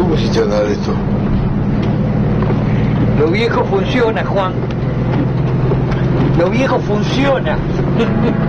¿Cómo hiciste a dar esto? Lo viejo funciona, Juan. Lo viejo funciona.